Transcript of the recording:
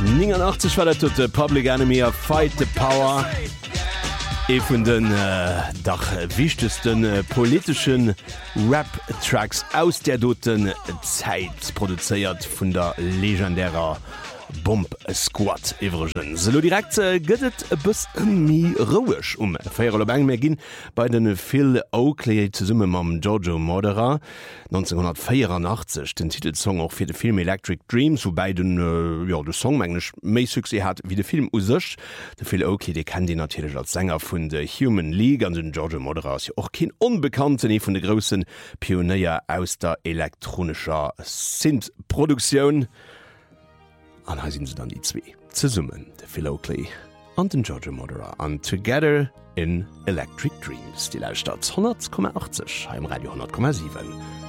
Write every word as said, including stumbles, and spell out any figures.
neunundachtzig war der de Public Enemy of Fight the Power. E vun den äh, dach wichtesten äh, politischen Rap-Tracks aus der doten Zeit produziert vun der legendärer Bomb Squad Evergen. Selo direkt äh, gëtt bis mi rouech um Féier Bang mé ginn bei den Phil Oakley ze summe mam Giorgio Moroder neunzehnhundertvierundachtzig den Titelsong auch fir de Film Electric Dreams, wobei den äh, ja, de Songmenglech méi Suse hat wie de Film usech. De Phil Oakley de kann Di natürlich als Sänger vun de Human League an den Giorgio Moroder ass och kin unbekannten e vun de grossen Pioneier aus der elektronischer Synthproduktion. An ha sinn se dann die zwee ze summen, de Phil Oakley an den Giorgio Moroder an Together in Electric Dreams, die Lausstadt hundert Komma achtzig heim Radio hundert Komma sieben.